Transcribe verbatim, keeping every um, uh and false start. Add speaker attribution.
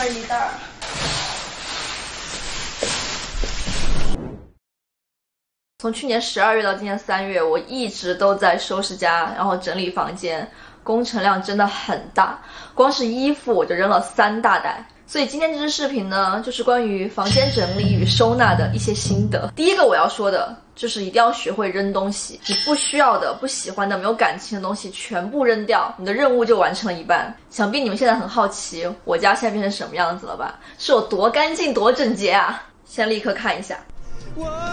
Speaker 1: 一袋儿。从去年十二月到今年三月，我一直都在收拾家，然后整理房间，工程量真的很大，光是衣服我就扔了三大袋。所以今天这支视频呢，就是关于房间整理与收纳的一些心得。第一个我要说的就是一定要学会扔东西，你不需要的、不喜欢的、没有感情的东西全部扔掉，你的任务就完成了一半。想必你们现在很好奇，我家现在变成什么样子了吧？是有多干净、多整洁啊！先立刻看一下。